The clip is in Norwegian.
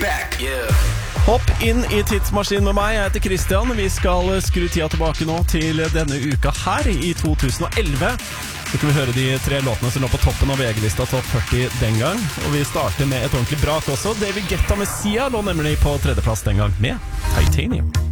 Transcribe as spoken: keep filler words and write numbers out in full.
back. Yeah. Hopp inn i tidsmaskinen med meg, jeg heter Christian. Vi skal skru tida tilbake nå til denne uka her i to tusen og elleve. Så kan vi høre de tre låtene som lå på toppen av V G-lista topp førti den gang. Og vi starter med et ordentlig brak også. David Guetta med Sia lå nemlig på tredjeplass den gang med Titanium.